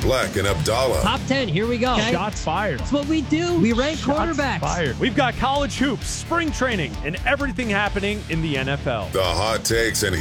Black and Abdallah. Top 10, here we go. Okay. Shots fired. That's what we do. We rank quarterbacks. Fired. We've got college hoops, spring training, and everything happening in the NFL. The hot takes and